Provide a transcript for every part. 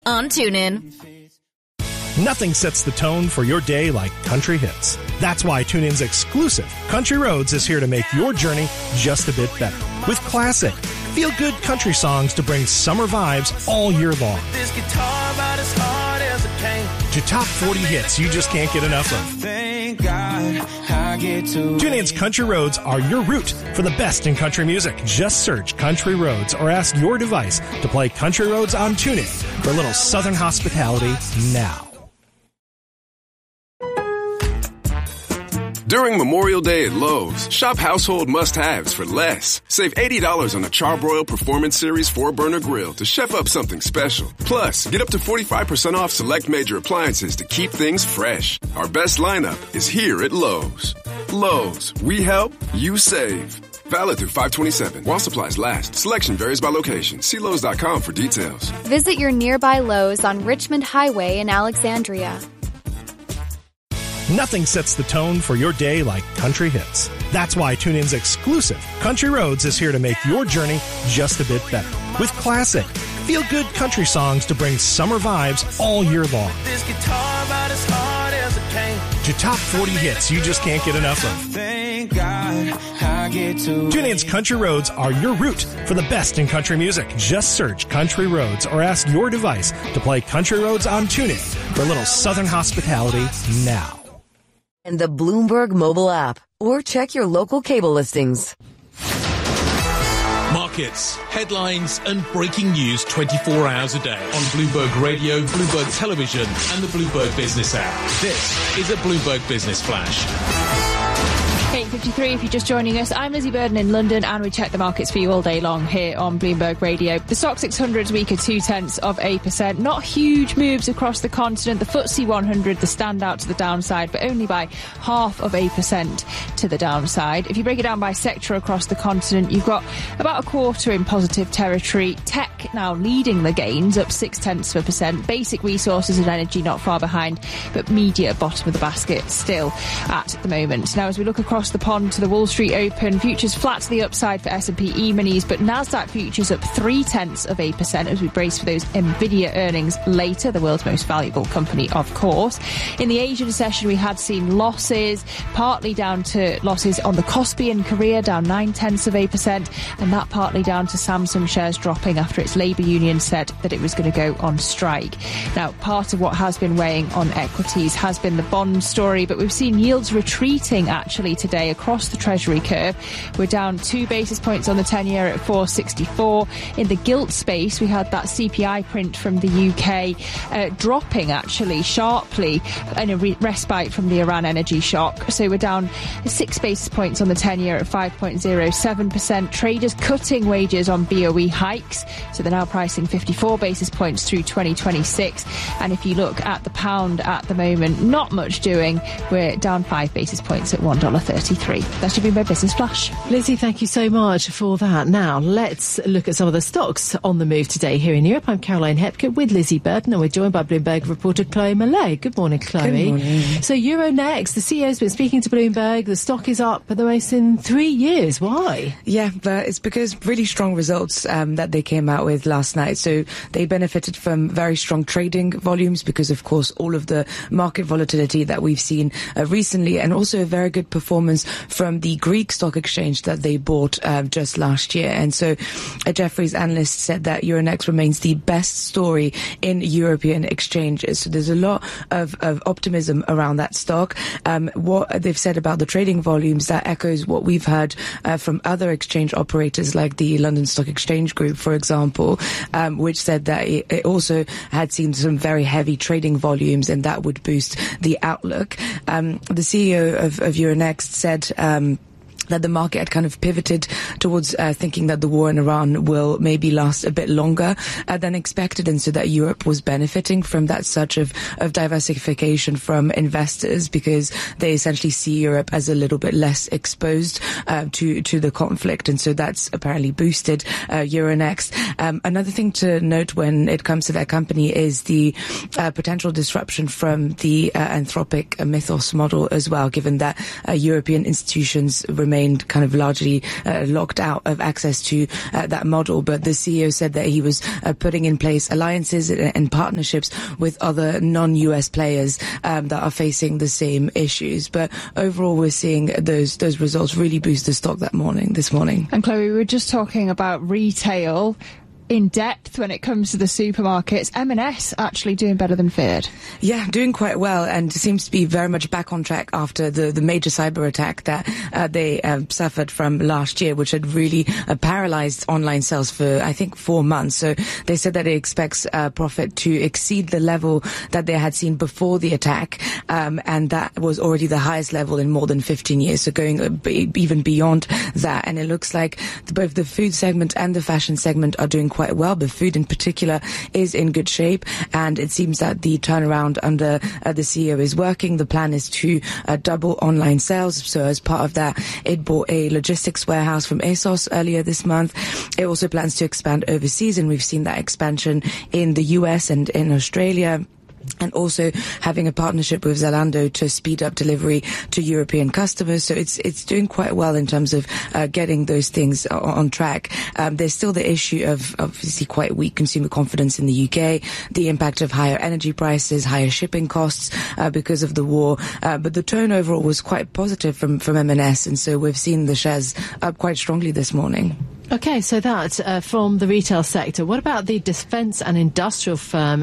on TuneIn. Nothing sets the tone for your day like country hits. That's why TuneIn's exclusive Country Roads is here to make your journey just a bit better. With classic, feel-good country songs to bring summer vibes all year long. This guitar about as hard as a pain. To top 40 hits you just can't get enough of. Thank God I get to TuneIn's Country Roads are your route for the best in country music. Just search Country Roads or ask your device to play Country Roads on TuneIn for a little Southern hospitality now. During Memorial Day at Lowe's, shop household must-haves for less. Save $80 on a Charbroil Performance Series 4-burner grill to chef up something special. Plus, get up to 45% off select major appliances to keep things fresh. Our best lineup is here at Lowe's. Lowe's, we help, you save. Valid through 5/27. While supplies last. Selection varies by location. See Lowe's.com for details. Visit your nearby Lowe's on Richmond Highway in Alexandria. Nothing sets the tone for your day like country hits. That's why TuneIn's exclusive Country Roads is here to make your journey just a bit better. With classic, feel-good country songs to bring summer vibes all year long. this guitar about as hard as a pain. To top 40 hits you just can't get enough of. Thank God I get to TuneIn's Country Roads are your route for the best in country music. Just search Country Roads or ask your device to play Country Roads on TuneIn for a little Southern hospitality now. And the Bloomberg mobile app, or check your local cable listings. Markets, headlines and breaking news 24 hours a day on Bloomberg Radio, Bloomberg Television and the Bloomberg Business app. This is a Bloomberg Business Flash. 8:53 if you're just joining us. I'm Lizzie Burden in London and we check the markets for you all day long here on Bloomberg Radio. The Stoxx 600 is weaker 0.2%. Not huge moves across the continent. The FTSE 100, the standout to the downside, but only by 0.5% to the downside. If you break it down by sector across the continent, you've got about a quarter in positive territory. Tech now leading the gains, up 0.6%. Basic resources and energy not far behind, but media bottom of the basket still at the moment. Now, as we look across the pond to the Wall Street Open, futures flat to the upside for S&P E-minis, but Nasdaq futures up 0.3% as we brace for those Nvidia earnings later, the world's most valuable company, of course. In the Asian session, we had seen losses, partly down to losses on the Kospi in Korea, down 0.9%, and that partly down to Samsung shares dropping after its labour union said that it was going to go on strike. Now, part of what has been weighing on equities has been the bond story, but we've seen yields retreating actually today across the Treasury curve. We're down 2 basis points on the 10-year at 4.64. In the gilt space, we had that CPI print from the UK dropping actually sharply in a respite from the Iran energy shock. So we're down 6 basis points on the 10-year at 5.07%. Traders cutting wages on BOE hikes, so they're now pricing 54 basis points through 2026. And if you look at the pound at the moment, not much doing. We're down 5 basis points at $1.33. That should be my Business Flash. Lizzie, thank you so much for that. Now, let's look at some of the stocks on the move today here in Europe. I'm Caroline Hepker with Lizzie Burden, and we're joined by Bloomberg reporter Chloe Millay. Good morning, Chloe. Good morning. So Euronext, the CEO's been speaking to Bloomberg. The stock is up the most in 3 years. Why? Yeah, but it's because really strong results that they came out with last night. So they benefited from very strong trading volumes because, of course, all of the market volatility that we've seen recently, and also a very good performance from the Greek stock exchange that they bought just last year. And so a Jefferies analyst said that Euronext remains the best story in European exchanges. So there's a lot of optimism around that stock. What they've said about the trading volumes, that echoes what we've heard from other exchange operators like the London Stock Exchange Group, for example, which said that it also had seen some very heavy trading volumes and that would boost the outlook. The CEO of Euronext said that the market had kind of pivoted towards thinking that the war in Iran will maybe last a bit longer than expected, and so that Europe was benefiting from that surge of diversification from investors because they essentially see Europe as a little bit less exposed to the conflict, and so that's apparently boosted Euronext. Another thing to note when it comes to that company is the potential disruption from the Anthropic Mythos model as well, given that European institutions remain remained kind of largely locked out of access to that model. But the CEO said that he was putting in place alliances and partnerships with other non-US players that are facing the same issues. But overall, we're seeing those results really boost the stock this morning. And Chloe, we were just talking about retail in depth when it comes to the supermarkets. M&S actually doing better than feared. Yeah, doing quite well, and seems to be very much back on track after the major cyber attack that they suffered from last year, which had really paralyzed online sales for, I think, 4 months. So they said that it expects profit to exceed the level that they had seen before the attack, and that was already the highest level in more than 15 years, so going even beyond that. And it looks like both the food segment and the fashion segment are doing quite well, but food in particular is in good shape, and it seems that the turnaround under the CEO is working. The plan is to double online sales. So as part of that, it bought a logistics warehouse from ASOS earlier this month. It also plans to expand overseas, and we've seen that expansion in the US and in Australia, and also having a partnership with Zalando to speed up delivery to European customers. So it's doing quite well in terms of getting those things on track. There's still the issue of obviously quite weak consumer confidence in the UK, the impact of higher energy prices, higher shipping costs because of the war. But the tone overall was quite positive from M&S, and so we've seen the shares up quite strongly this morning. Okay, so that from the retail sector. What about the defence and industrial firm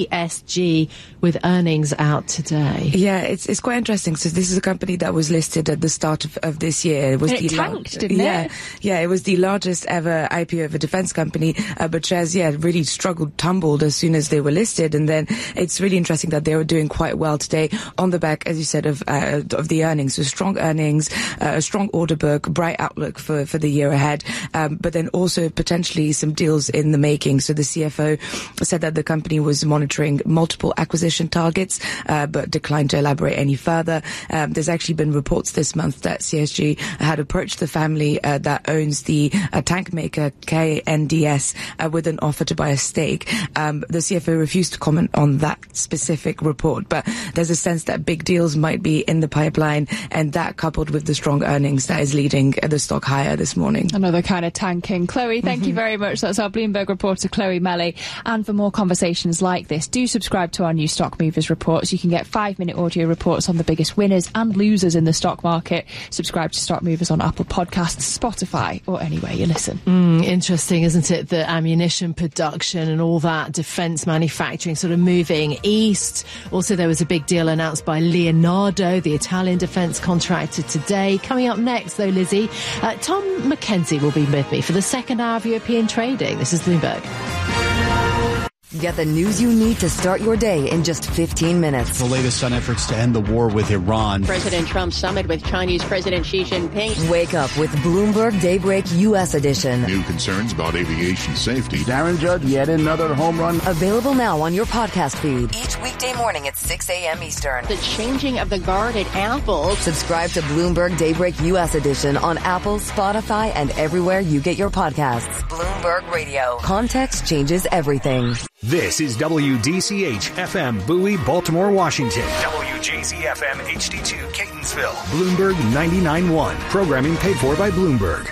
CSG with earnings out today? Yeah, it's quite interesting. So this is a company that was listed at the start of this year. It was tanked, didn't it? Yeah, it was the largest ever IPO of a defence company, but shares, really tumbled as soon as they were listed. And then it's really interesting that they were doing quite well today on the back, as you said, of the earnings. So strong earnings, a strong order book, bright outlook for the year ahead. But then also potentially some deals in the making. So the CFO said that the company was monitoring multiple acquisition targets, but declined to elaborate any further. There's actually been reports this month that CSG had approached the family that owns the tank maker KNDS with an offer to buy a stake. The CFO refused to comment on that specific report, but there's a sense that big deals might be in the pipeline, and that coupled with the strong earnings that is leading the stock higher this morning. Another kind of tanking. Chloe, thank you very much. That's our Bloomberg reporter, Chloe Melly. And for more conversations like this, do subscribe to our new Stock Movers reports. You can get 5-minute audio reports on the biggest winners and losers in the stock market. Subscribe to Stock Movers on Apple Podcasts, Spotify, or anywhere you listen. Interesting, isn't it? The ammunition production and all that defence manufacturing sort of moving east. Also, there was a big deal announced by Leonardo, the Italian defence contractor, today. Coming up next, though, Lizzie, Tom McKenzie will be with me for the second hour of European trading. This is Bloomberg. Get the news you need to start your day in just 15 minutes. The latest on efforts to end the war with Iran. President Trump's summit with Chinese President Xi Jinping. Wake up with Bloomberg Daybreak U.S. edition. New concerns about aviation safety. Darren Judge, yet another home run. Available now on your podcast feed. Each weekday morning at 6 a.m. Eastern. The changing of the guard at Apple. Subscribe to Bloomberg Daybreak U.S. edition on Apple, Spotify, and everywhere you get your podcasts. Bloomberg Radio. Context changes everything. This is WDCH FM Bowie, Baltimore, Washington. WJZ FM HD2 Catonsville. Bloomberg 99.1. Programming paid for by Bloomberg.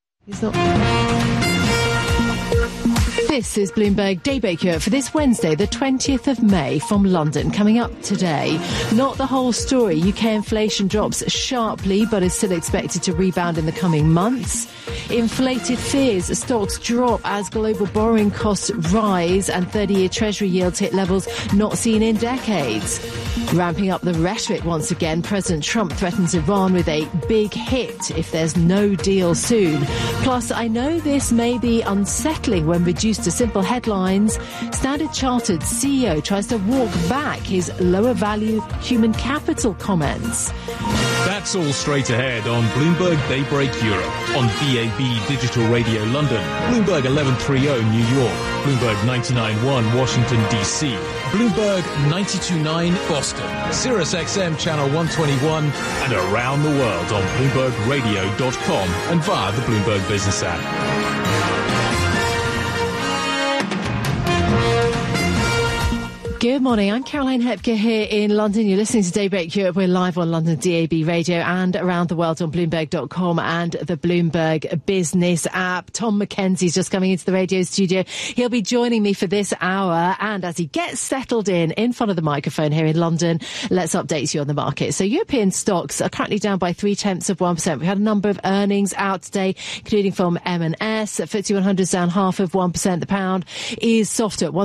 This is Bloomberg Daybreak Europe for this Wednesday, the 20th of May from London. Coming up today, not the whole story. UK inflation drops sharply, but is still expected to rebound in the coming months. Inflated fears, stocks drop as global borrowing costs rise and 30-year Treasury yields hit levels not seen in decades. Ramping up the rhetoric once again, President Trump threatens Iran with a big hit if there's no deal soon. Plus, I know this may be unsettling when reduced to simple headlines. Standard Chartered CEO tries to walk back his lower value human capital comments. That's all straight ahead on Bloomberg Daybreak Europe, on DAB Digital Radio London, Bloomberg 1130 New York, Bloomberg 99.1 Washington DC, Bloomberg 92.9 Boston, Sirius XM Channel 121, and around the world on BloombergRadio.com and via the Bloomberg Business app. Good morning, I'm Caroline Hepker here in London. You're listening to Daybreak Europe. We're live on London DAB radio and around the world on Bloomberg.com and the Bloomberg Business app. Tom Mackenzie's just coming into the radio studio. He'll be joining me for this hour, and as he gets settled in front of the microphone here in London, let's update you on the market. So European stocks are currently down by 0.3%. We had a number of earnings out today, including from M&S. FTSE 100's down 0.5%. The pound is softer at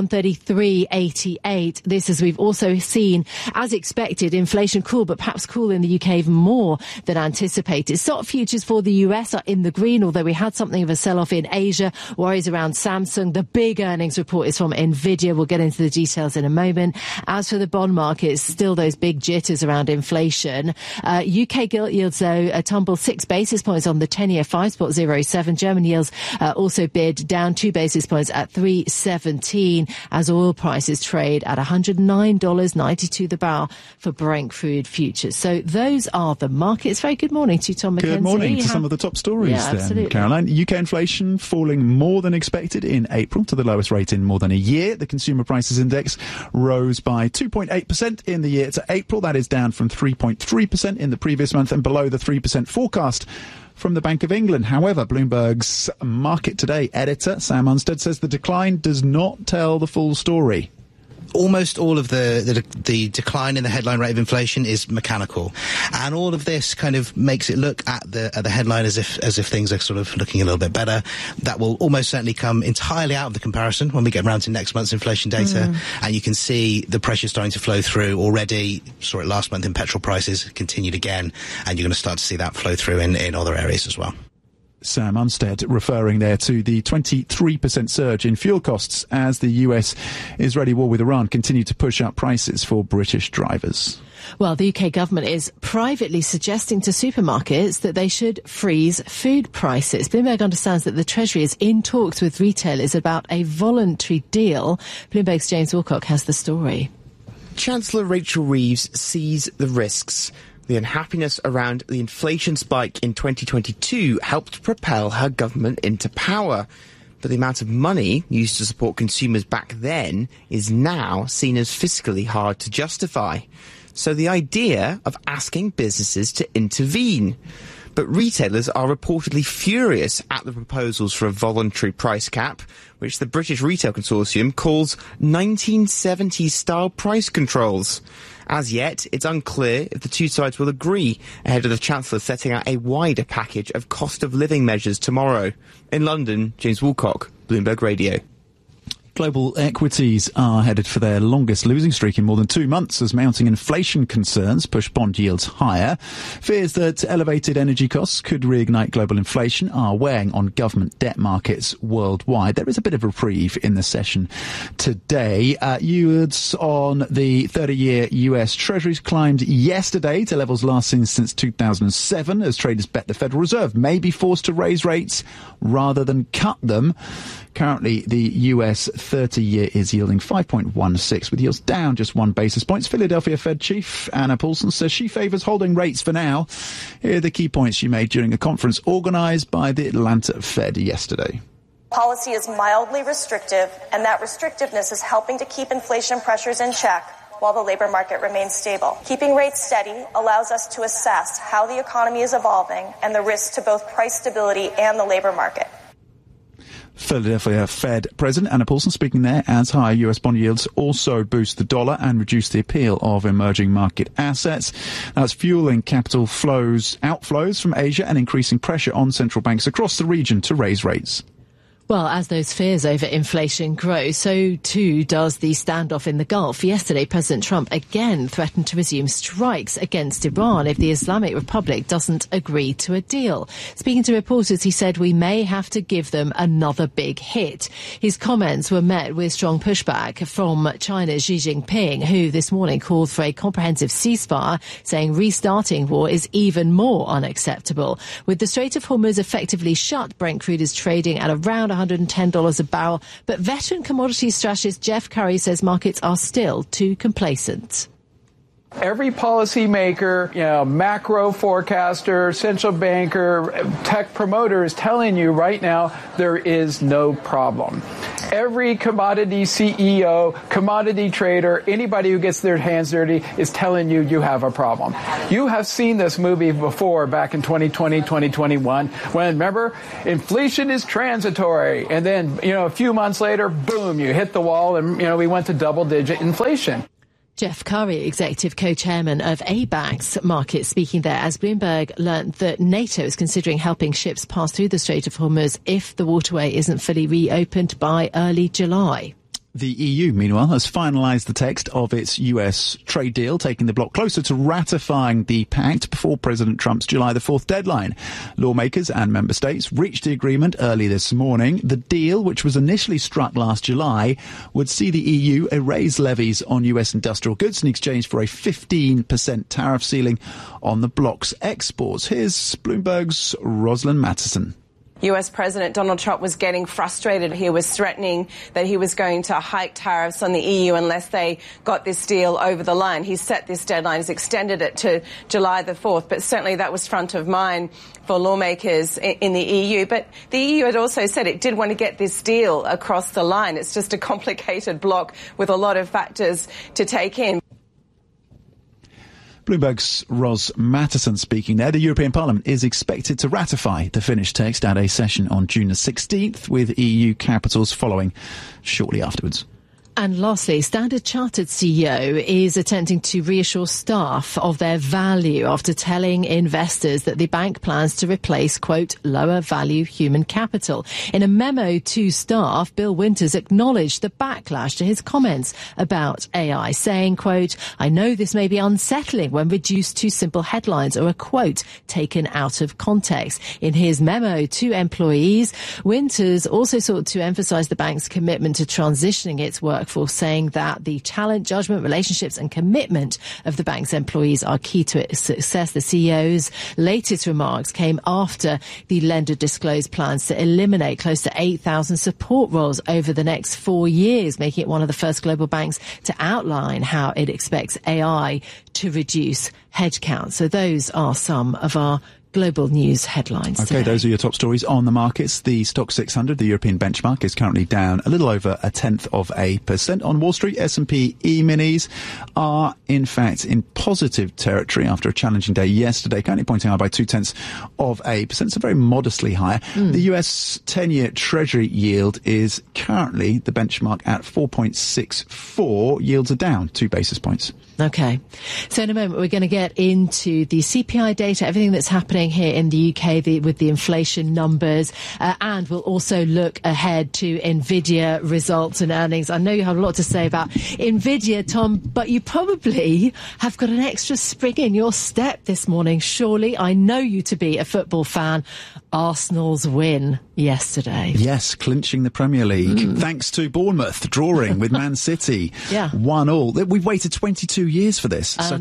133.88. This, as we've also seen, as expected, inflation cool, but perhaps cool in the UK even more than anticipated. Stock futures for the US are in the green, although we had something of a sell-off in Asia. Worries around Samsung. The big earnings report is from Nvidia. We'll get into the details in a moment. As for the bond markets, still those big jitters around inflation. UK gilt yields, though, tumble 6 basis points on the 10-year 5.07. German yields also bid down 2 basis points at 3.17 as oil prices trade at $109.92 the barrel for Brent crude futures. So those are the markets. Very good morning to you, Tom Mackenzie. Good morning to some of the top stories then, Caroline. UK inflation falling more than expected in April to the lowest rate in more than a year. The Consumer Prices Index rose by 2.8% in the year to April. That is down from 3.3% in the previous month and below the 3% forecast from the Bank of England. However, Bloomberg's Market Today editor, Sam Unstead, says the decline does not tell the full story. Almost all of the decline in the headline rate of inflation is mechanical, and all of this kind of makes it look at the headline as if things are sort of looking a little bit better. That will almost certainly come entirely out of the comparison when we get around to next month's inflation data, and you can see the pressure starting to flow through already. Saw it last month in petrol prices, continued again, and you're going to start to see that flow through in other areas as well. Sam Unstead referring there to the 23% surge in fuel costs as the US-Israeli war with Iran continued to push up prices for British drivers. Well, the UK government is privately suggesting to supermarkets that they should freeze food prices. Bloomberg understands that the Treasury is in talks with retailers about a voluntary deal. Bloomberg's James Wilcock has the story. Chancellor Rachel Reeves sees the risks. The unhappiness around the inflation spike in 2022 helped propel her government into power. But the amount of money used to support consumers back then is now seen as fiscally hard to justify. So the idea of asking businesses to intervene. But retailers are reportedly furious at the proposals for a voluntary price cap, which the British Retail Consortium calls 1970s-style price controls. As yet, it's unclear if the two sides will agree ahead of the Chancellor setting out a wider package of cost-of-living measures tomorrow. In London, James Woolcock, Bloomberg Radio. Global equities are headed for their longest losing streak in more than 2 months as mounting inflation concerns push bond yields higher. Fears that elevated energy costs could reignite global inflation are weighing on government debt markets worldwide. There is a bit of reprieve in the session today. Yields on the 30-year US Treasuries climbed yesterday to levels last seen since 2007 as traders bet the Federal Reserve may be forced to raise rates rather than cut them. Currently, the US 30-year is yielding 5.16, with yields down just 1 basis point. Philadelphia Fed Chief Anna Paulson says she favours holding rates for now. Here are the key points she made during a conference organised by the Atlanta Fed yesterday. Policy is mildly restrictive, and that restrictiveness is helping to keep inflation pressures in check while the labor market remains stable. Keeping rates steady allows us to assess how the economy is evolving and the risks to both price stability and the labor market. Philadelphia Fed President Anna Paulson speaking there as higher US bond yields also boost the dollar and reduce the appeal of emerging market assets. That's fueling capital outflows from Asia and increasing pressure on central banks across the region to raise rates. Well, as those fears over inflation grow, so too does the standoff in the Gulf. Yesterday, President Trump again threatened to resume strikes against Iran if the Islamic Republic doesn't agree to a deal. Speaking to reporters, he said we may have to give them another big hit. His comments were met with strong pushback from China's Xi Jinping, who this morning called for a comprehensive ceasefire, saying restarting war is even more unacceptable. With the Strait of Hormuz effectively shut, Brent crude is trading at around $110 a barrel, but veteran commodities strategist Jeff Curry says markets are still too complacent. Every policymaker, macro forecaster, central banker, tech promoter is telling you right now there is no problem. Every commodity CEO, commodity trader, anybody who gets their hands dirty is telling you you have a problem. You have seen this movie before back in 2020, 2021, when, remember, inflation is transitory. And then, a few months later, boom, you hit the wall and, we went to double-digit inflation. Jeff Curry, executive co-chairman of ABAX Markets, speaking there as Bloomberg learnt that NATO is considering helping ships pass through the Strait of Hormuz if the waterway isn't fully reopened by early July. The EU, meanwhile, has finalised the text of its US trade deal, taking the bloc closer to ratifying the pact before President Trump's July the 4th deadline. Lawmakers and member states reached the agreement early this morning. The deal, which was initially struck last July, would see the EU erase levies on US industrial goods in exchange for a 15% tariff ceiling on the bloc's exports. Here's Bloomberg's Rosalind Mattison. US President Donald Trump was getting frustrated. He was threatening that he was going to hike tariffs on the EU unless they got this deal over the line. He set this deadline, he's extended it to July the 4th, but certainly that was front of mind for lawmakers in the EU. But the EU had also said it did want to get this deal across the line. It's just a complicated block with a lot of factors to take in. Bloomberg's Ros Mattison speaking there. The European Parliament is expected to ratify the finished text at a session on June the 16th, with EU capitals following shortly afterwards. And lastly, Standard Chartered CEO is attempting to reassure staff of their value after telling investors that the bank plans to replace, quote, lower value human capital. In a memo to staff, Bill Winters acknowledged the backlash to his comments about AI, saying, quote, I know this may be unsettling when reduced to simple headlines or a quote taken out of context. In his memo to employees, Winters also sought to emphasize the bank's commitment to transitioning its workforce, saying that the talent, judgment, relationships and commitment of the bank's employees are key to its success. The CEO's latest remarks came after the lender disclosed plans to eliminate close to 8,000 support roles over the next 4 years, making it one of the first global banks to outline how it expects AI to reduce headcount. So those are some of our global news headlines Okay, today. Those are your top stories on the markets. The Stock 600, the European benchmark, is currently down a little over 0.1%. On Wall Street, S&P E-minis are, in fact, in positive territory after a challenging day yesterday, currently pointing out by 0.2%, so very modestly higher. The US 10-year Treasury yield is currently, the benchmark, at 4.64. Yields are down 2 basis points. Okay. So in a moment, we're going to get into the CPI data, everything that's happening here in the UK with the inflation numbers, and we'll also look ahead to NVIDIA results and earnings. I know you have a lot to say about NVIDIA, Tom, but you probably have got an extra spring in your step this morning. Surely, I know you to be a football fan. Arsenal's win yesterday. Yes, clinching the Premier League, thanks to Bournemouth drawing with Man City. Yeah. 1-1. We've waited 22 years for this. So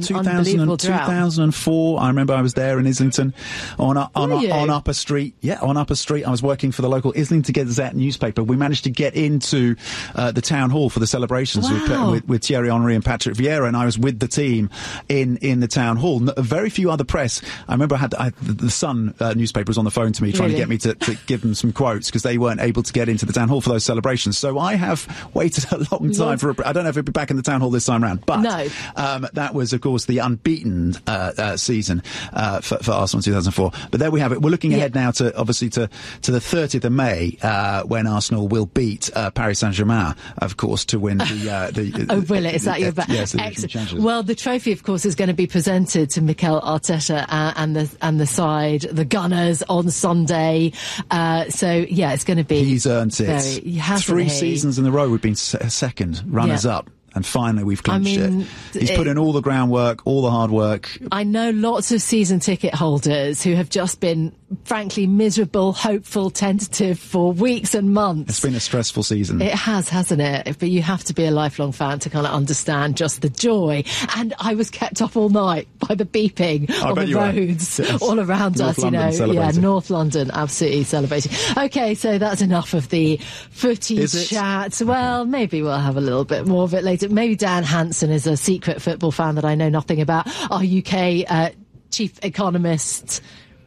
2004, I remember I was there in Islington on Upper Street. Yeah, on Upper Street. I was working for the local Islington Gazette newspaper. We managed to get into the town hall for the celebrations with Thierry Henry and Patrick Vieira, and I was with the team in the town hall. Very few other press. I remember the Sun newspaper was on the phone to me trying to get me to give them some quotes because they weren't able to get into the town hall for those celebrations. So I have waited a long time I don't know if it'll be back in the town hall this time round, but that was, of course, the unbeaten season for Arsenal in 2004. But there we have it. We're looking ahead now to the 30th of May when Arsenal will beat Paris Saint-Germain, of course, to win the oh, will it? Is that your bet? Yes, excellent. Well, the trophy, of course, is going to be presented to Mikel Arteta and the side, the Gunners, on Sunday. So yeah, it's going to be. He's earned it. 3 seasons in a row we've been second, runners up. And finally, we've clinched it. He's put in all the groundwork, all the hard work. I know lots of season ticket holders who have just been frankly miserable, hopeful, tentative for weeks and months. It's been a stressful season. It has, hasn't it? But you have to be a lifelong fan to kind of understand just the joy. And I was kept up all night by the beeping on the roads all around us, North London absolutely celebrating. Okay, so that's enough of the footy chat. Well, maybe we'll have a little bit more of it later. Maybe Dan Hansen is a secret football fan that I know nothing about. Our UK chief economist.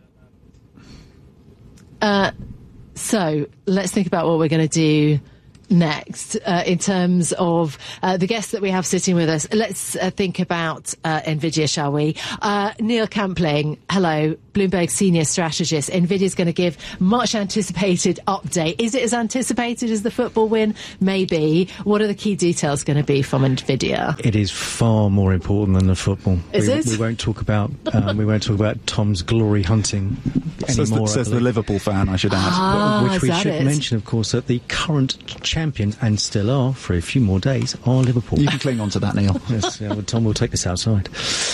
So let's think about what we're going to do next in terms of the guests that we have sitting with us. Let's think about NVIDIA, shall we? Neil Campling, hello, Bloomberg senior strategist. NVIDIA's going to give much anticipated update. Is it as anticipated as the football win? Maybe. What are the key details going to be from NVIDIA? It is far more important than the football. Is it? We won't talk about Tom's glory hunting anymore. Says the Liverpool fan, I should add. Which we should mention, of course, that the current champions, and still are for a few more days, are Liverpool. You can cling on to that, Neil. Yes, well, Tom will take this outside.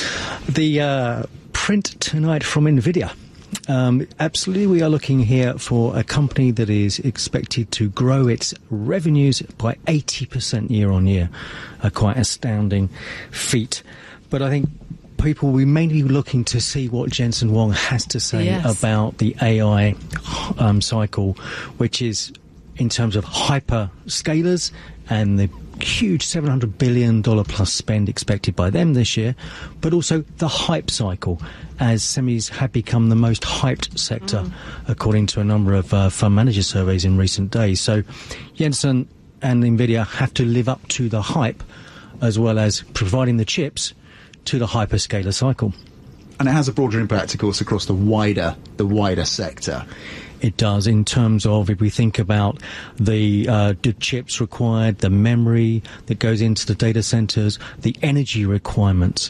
The print tonight from NVIDIA. Absolutely, we are looking here for a company that is expected to grow its revenues by 80% year on year. A quite astounding feat. But I think people, we may be looking to see what Jensen Huang has to say about the AI cycle, which is in terms of hyperscalers and the huge $700 billion plus spend expected by them this year, but also the hype cycle, as semis have become the most hyped sector, according to a number of fund manager surveys in recent days. So Jensen and NVIDIA have to live up to the hype, as well as providing the chips to the hyperscaler cycle. And it has a broader impact, of course, across the wider sector. It does, in terms of, if we think about the chips required, the memory that goes into the data centers, the energy requirements.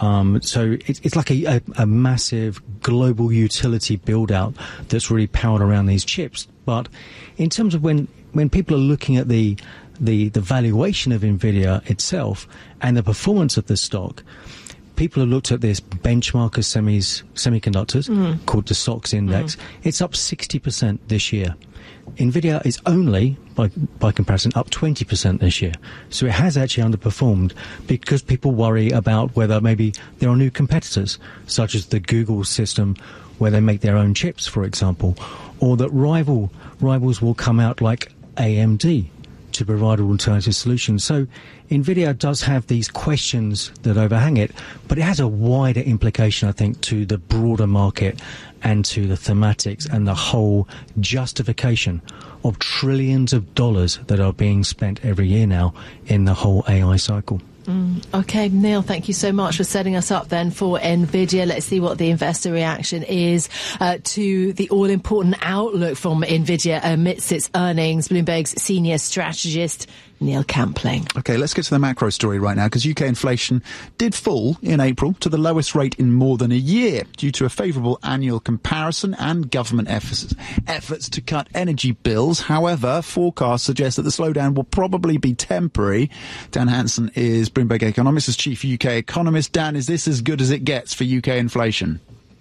So it's like a massive global utility build-out that's really powered around these chips. But in terms of when people are looking at the valuation of NVIDIA itself and the performance of the stock, people have looked at this benchmark of semiconductors called the SOX index. It's up 60% this year. NVIDIA is only, by comparison, up 20% this year. So it has actually underperformed because people worry about whether maybe there are new competitors, such as the Google system, where they make their own chips, for example, or that rivals will come out like AMD to provide alternative solutions. So NVIDIA does have these questions that overhang it, but it has a wider implication, I think, to the broader market and to the thematics and the whole justification of trillions of dollars that are being spent every year now in the whole AI cycle. Okay, Neil, thank you so much for setting us up then for NVIDIA. Let's see what the investor reaction is to the all-important outlook from NVIDIA amidst its earnings. Bloomberg's senior strategist, Neil Campling. Okay, let's get to the macro story right now, because UK inflation did fall in April to the lowest rate in more than a year due to a favourable annual comparison and government efforts to cut energy bills. However, forecasts suggest that the slowdown will probably be temporary. Dan Hansen is Bloomberg Economics' chief UK economist. Dan, is this as good as it gets for UK inflation?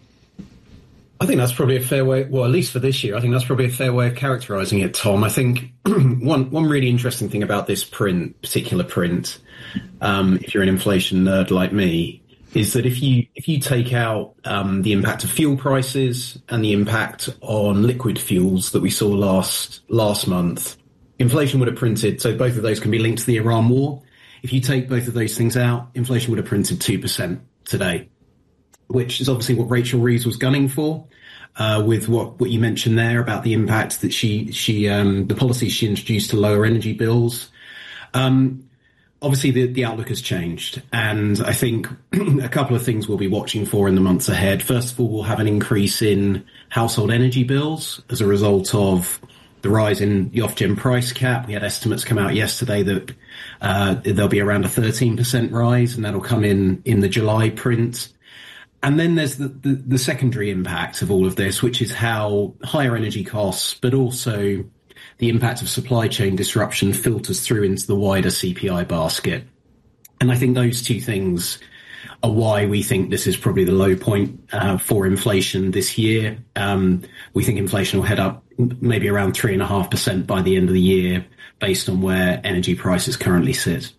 I think that's probably a fair way, well, at least for this year, I think that's probably a fair way of characterising it, Tom. I think one really interesting thing about this particular print, if you're an inflation nerd like me, is that if you take out the impact of fuel prices and the impact on liquid fuels that we saw last month, inflation would have printed, so both of those can be linked to the Iran war. If you take both of those things out, inflation would have printed 2% today, which is obviously what Rachel Reeves was gunning for, with what you mentioned there about the impact that the policies she introduced to lower energy bills. Obviously, the outlook has changed, and I think a couple of things we'll be watching for in the months ahead. First of all, we'll have an increase in household energy bills as a result of the rise in the Ofgem price cap. We had estimates come out yesterday that there'll be around a 13% rise, and that'll come in the July print. And then there's the secondary impact of all of this, which is how higher energy costs, but also the impact of supply chain disruption filters through into the wider CPI basket. And I think those two things why we think this is probably the low point for inflation this year. We think inflation will head up maybe around 3.5% by the end of the year, based on where energy prices currently sit.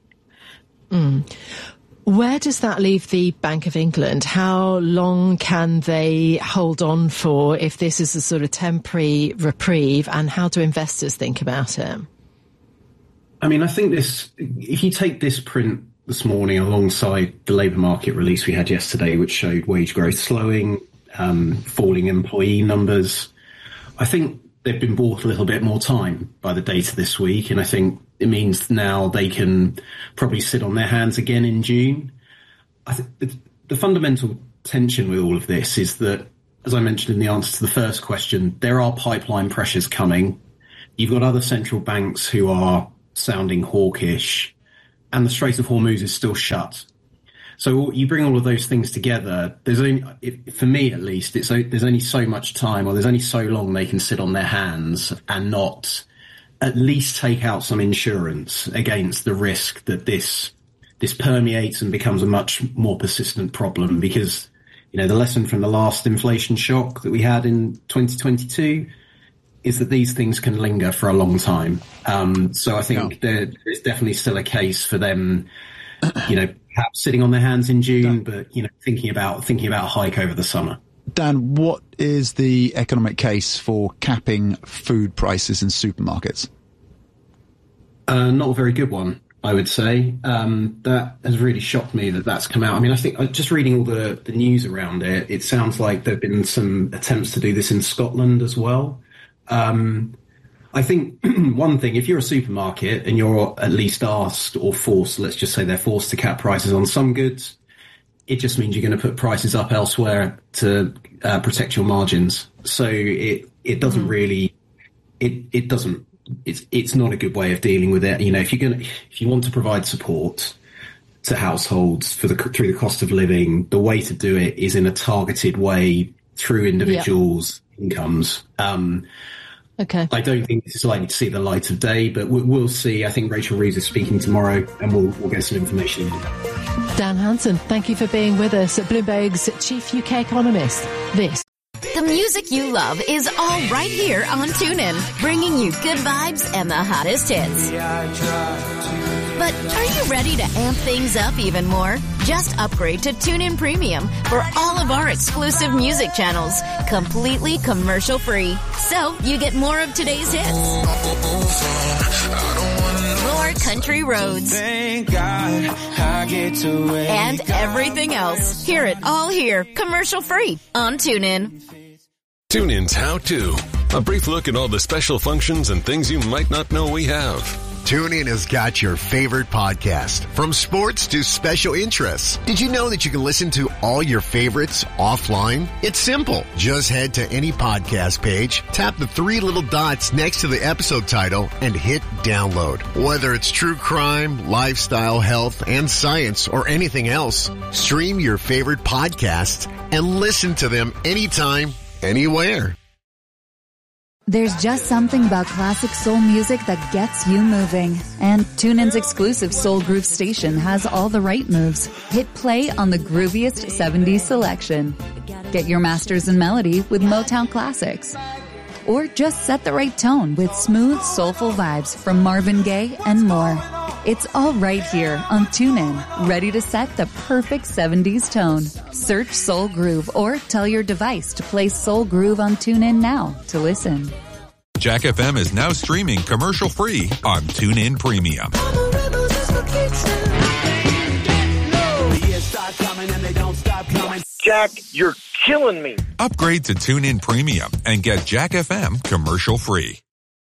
Where does that leave the Bank of England? How long can they hold on for if this is a sort of temporary reprieve, and how do investors think about it? I mean, I think if you take this print this morning alongside the labour market release we had yesterday, which showed wage growth slowing, falling employee numbers, I think they've been bought a little bit more time by the data this week, and I think it means now they can probably sit on their hands again in June. I think the fundamental tension with all of this is that, as I mentioned in the answer to the first question, there are pipeline pressures coming. You've got other central banks who are sounding hawkish, and the Strait of Hormuz is still shut. So you bring all of those things together, there's only, for me at least, there's only so much time, or there's only so long they can sit on their hands and not at least take out some insurance against the risk that this permeates and becomes a much more persistent problem. Because, the lesson from the last inflation shock that we had in 2022 is that these things can linger for a long time. So I think there is definitely still a case for them, perhaps sitting on their hands in June, but thinking about a hike over the summer. Dan, what is the economic case for capping food prices in supermarkets? Not a very good one, I would say. That has really shocked me that's come out. I mean, I think just reading all the news around it, it sounds like there have been some attempts to do this in Scotland as well. I think one thing, if you're a supermarket and you're at least asked or forced, let's just say they're forced to cap prices on some goods, it just means you're going to put prices up elsewhere to protect your margins. So it doesn't really, it doesn't, it's not a good way of dealing with it. If you want to provide support to households through the cost of living, the way to do it is in a targeted way through individuals' incomes. Okay. I don't think this is likely to see the light of day, but we'll see. I think Rachel Reeves is speaking tomorrow, and we'll get some information. Dan Hansen, thank you for being with us, Bloomberg's chief UK economist. The music you love is all right here on TuneIn, bringing you good vibes and the hottest hits. But are you ready to amp things up even more? Just upgrade to TuneIn Premium for all of our exclusive music channels, completely commercial-free. So you get more of today's hits, more country roads, Thank God I get to wake and everything else. Hear it all here, commercial-free on TuneIn. TuneIn's How To. A brief look at all the special functions and things you might not know we have. TuneIn has got your favorite podcast, from sports to special interests. Did you know that you can listen to all your favorites offline? It's simple. Just head to any podcast page, tap the three little dots next to the episode title, and hit download. Whether it's true crime, lifestyle, health, and science, or anything else, stream your favorite podcasts and listen to them anytime, anywhere. There's just something about classic soul music that gets you moving. And TuneIn's exclusive Soul Groove station has all the right moves. Hit play on the grooviest 70s selection. Get your masters in melody with Motown classics. Or just set the right tone with smooth, soulful vibes from Marvin Gaye and more. It's all right here on TuneIn, ready to set the perfect 70s tone. Search Soul Groove or tell your device to play Soul Groove on TuneIn now to listen. Jack FM is now streaming commercial-free on TuneIn Premium. Jack, you're killing me. Upgrade to TuneIn Premium and get Jack FM commercial-free.